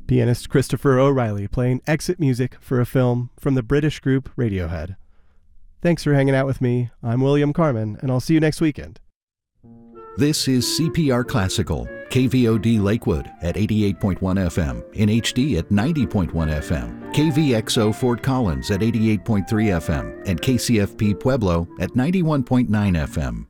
Pianist Christopher O'Reilly playing exit music for a film from the British group Radiohead. Thanks for hanging out with me. I'm William Carmen, and I'll see you next weekend. This is CPR Classical, KVOD Lakewood at 88.1 FM, in HD at 90.1 FM, KVXO Fort Collins at 88.3 FM, and KCFP Pueblo at 91.9 FM.